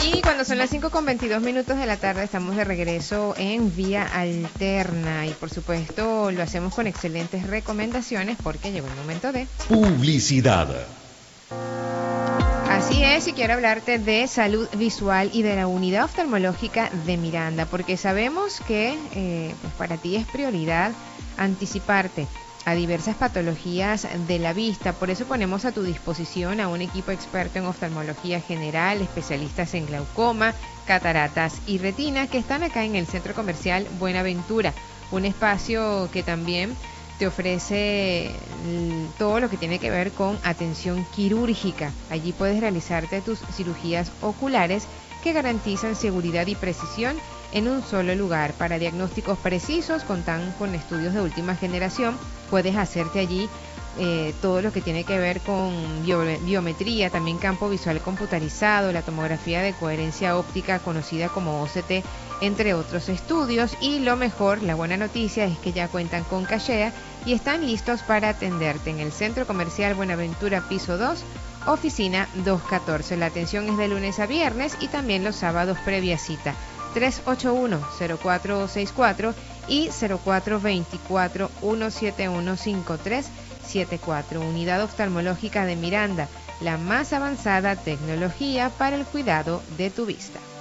Y cuando son las 5:22 de la tarde, estamos de regreso en Vía Alterna. Y por supuesto, lo hacemos con excelentes recomendaciones porque llegó el momento de publicidad. Así es, y quiero hablarte de salud visual y de la unidad oftalmológica de Miranda, porque sabemos que pues para ti es prioridad anticiparte a diversas patologías de la vista. Por eso ponemos a tu disposición a un equipo experto en oftalmología general, especialistas en glaucoma, cataratas y retina, que están acá en el Centro Comercial Buenaventura, un espacio que también te ofrece todo lo que tiene que ver con atención quirúrgica. Allí puedes realizarte tus cirugías oculares que garantizan seguridad y precisión en un solo lugar. Para diagnósticos precisos, contan con estudios de última generación. Puedes hacerte allí todo lo que tiene que ver con biometría, también campo visual computarizado, la tomografía de coherencia óptica conocida como OCT, entre otros estudios. Y lo mejor, la buena noticia, es que ya cuentan con cachea y están listos para atenderte en el Centro Comercial Buenaventura, piso 2, oficina 214. La atención es de lunes a viernes y también los sábados previa cita. 381-0464 y 0424-171-5374. Unidad Oftalmológica de Miranda, la más avanzada tecnología para el cuidado de tu vista.